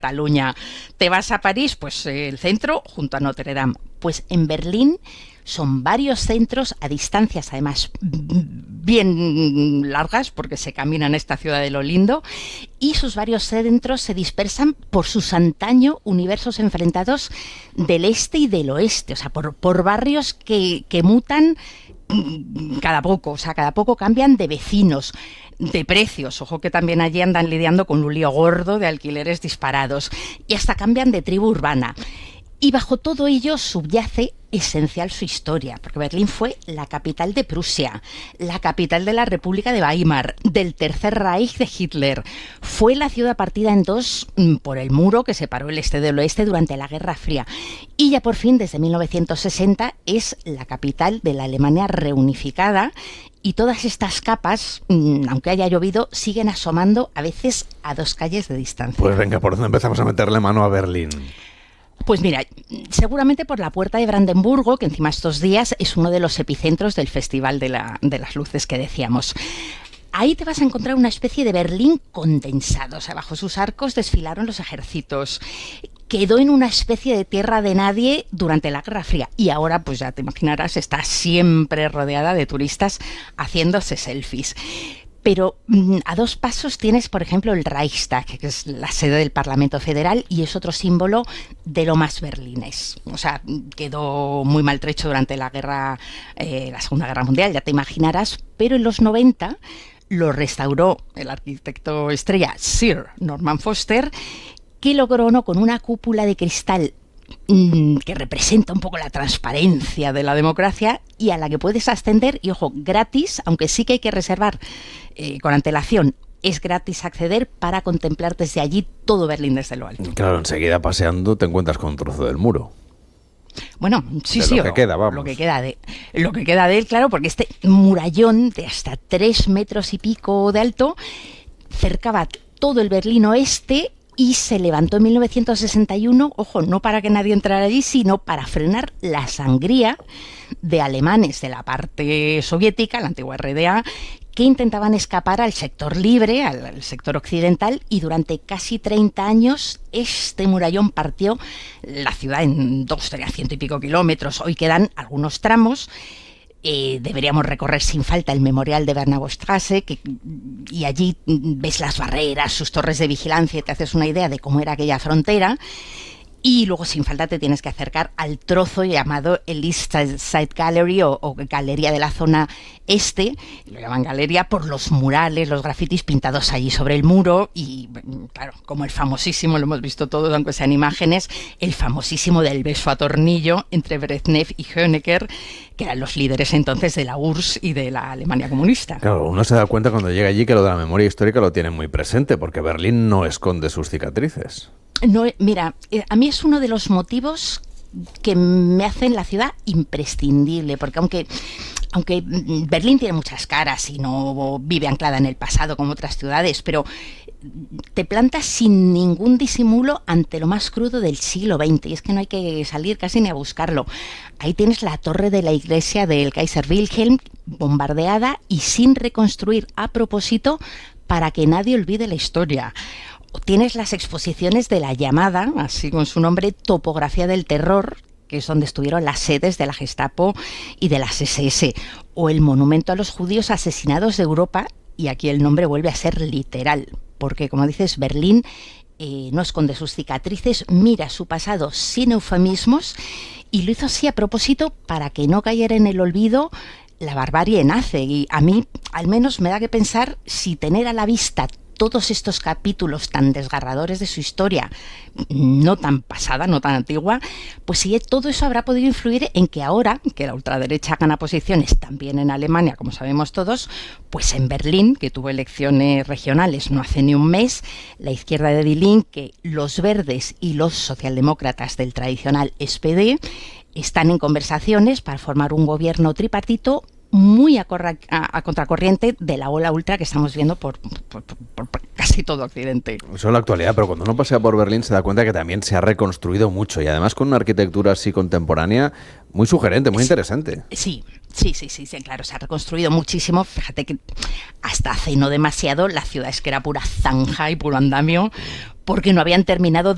Cataluña. Te vas a París, pues el centro junto a Notre Dame. Pues en Berlín son varios centros a distancias, además bien largas, porque se camina en esta ciudad de lo lindo, y sus varios centros se dispersan por sus antaño universos enfrentados del este y del oeste, o sea, por barrios que mutan cada poco, o sea, cada poco cambian de vecinos, de precios, ojo que también allí andan lidiando con un lío gordo de alquileres disparados, y hasta cambian de tribu urbana. Y bajo todo ello subyace esencial su historia, porque Berlín fue la capital de Prusia, la capital de la República de Weimar, del Tercer Reich de Hitler. Fue la ciudad partida en dos por el muro que separó el este del oeste durante la Guerra Fría. Y ya por fin, desde 1960, es la capital de la Alemania reunificada. Y todas estas capas, aunque haya llovido, siguen asomando a veces a 2 calles de distancia. Pues venga, ¿por dónde empezamos a meterle mano a Berlín? Pues mira, seguramente por la Puerta de Brandenburgo, que encima estos días es uno de los epicentros del Festival de las Luces que decíamos. Ahí te vas a encontrar una especie de Berlín condensado, o sea, bajo sus arcos desfilaron los ejércitos. Quedó en una especie de tierra de nadie durante la Guerra Fría y ahora, pues ya te imaginarás, está siempre rodeada de turistas haciéndose selfies. Pero a 2 pasos tienes, por ejemplo, el Reichstag, que es la sede del Parlamento Federal y es otro símbolo de lo más berlinés. O sea, quedó muy maltrecho durante la Segunda Guerra Mundial, ya te imaginarás, pero en los 90 lo restauró el arquitecto estrella Sir Norman Foster, que logró con una cúpula de cristal que representa un poco la transparencia de la democracia y a la que puedes ascender, y ojo, gratis, aunque sí que hay que reservar con antelación. Es gratis acceder para contemplar desde allí todo Berlín desde lo alto. Claro, enseguida paseando te encuentras con un trozo del muro. Bueno, sí, de sí. Lo que queda, vamos. Lo que queda de él, claro, porque este murallón de hasta 3 metros y pico de alto cercaba todo el Berlín oeste y se levantó en 1961, ojo, no para que nadie entrara allí, sino para frenar la sangría de alemanes de la parte soviética, la antigua RDA, que intentaban escapar al sector libre, al sector occidental, y durante casi 30 años este murallón partió la ciudad en 2, 100 y pico kilómetros. Hoy quedan algunos tramos. Deberíamos recorrer sin falta el memorial de Bernaustrasse, y allí ves las barreras, sus torres de vigilancia y te haces una idea de cómo era aquella frontera. Y luego sin falta te tienes que acercar al trozo llamado el East Side Gallery o Galería de la Zona Este, lo llaman galería por los murales, los grafitis pintados allí sobre el muro y, claro, como el famosísimo, lo hemos visto todos, aunque sean imágenes, el famosísimo del beso a tornillo entre Brezhnev y Honecker, que eran los líderes entonces de la URSS y de la Alemania comunista. Claro, uno se da cuenta cuando llega allí que lo de la memoria histórica lo tiene muy presente, porque Berlín no esconde sus cicatrices. No, mira, a mí es uno de los motivos que me hacen la ciudad imprescindible, porque aunque Berlín tiene muchas caras y no vive anclada en el pasado como otras ciudades, pero te plantas sin ningún disimulo ante lo más crudo del siglo XX, y es que no hay que salir casi ni a buscarlo. Ahí tienes la torre de la iglesia del Kaiser Wilhelm bombardeada y sin reconstruir a propósito para que nadie olvide la historia. Tienes las exposiciones de la llamada, así con su nombre, Topografía del Terror, que es donde estuvieron las sedes de la Gestapo y de las SS, o el Monumento a los Judíos Asesinados de Europa, y aquí el nombre vuelve a ser literal, porque, como dices, Berlín no esconde sus cicatrices, mira su pasado sin eufemismos, y lo hizo así a propósito para que no cayera en el olvido la barbarie nazi. Y a mí, al menos, me da que pensar si tener a la vista todos estos capítulos tan desgarradores de su historia, no tan pasada, no tan antigua, pues sí, todo eso habrá podido influir en que ahora, que la ultraderecha gana posiciones también en Alemania, como sabemos todos, pues en Berlín, que tuvo elecciones regionales no hace ni un mes, la izquierda de Die Linke, los verdes y los socialdemócratas del tradicional SPD están en conversaciones para formar un gobierno tripartito muy a contracorriente de la ola ultra que estamos viendo por casi todo Occidente. Eso es la actualidad, pero cuando uno pasea por Berlín se da cuenta que también se ha reconstruido mucho y además con una arquitectura así contemporánea muy sugerente, muy interesante. Sí, claro, se ha reconstruido muchísimo. Fíjate que hasta hace no demasiado la ciudad es que era pura zanja y puro andamio, porque no habían terminado